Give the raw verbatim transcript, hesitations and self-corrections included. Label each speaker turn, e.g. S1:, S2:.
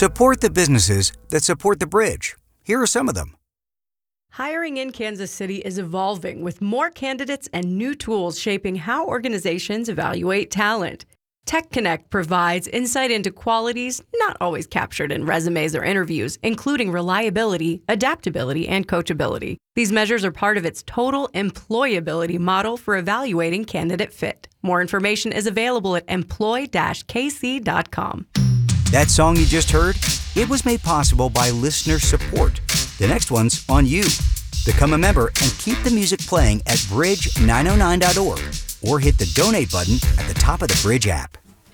S1: Support the businesses that support the Bridge. Here are some of them.
S2: Hiring in Kansas City is evolving with more candidates and new tools shaping how organizations evaluate talent. TechConnect provides insight into qualities not always captured in resumes or interviews, including reliability, adaptability, and coachability. These measures are part of its total employability model for evaluating candidate fit. More information is available at employ dash k c dot com.
S1: That song you just heard? It was made possible by listener support. The next one's on you. Become a member and keep the music playing at bridge nine oh nine dot org or hit the donate button at the top of the Bridge app.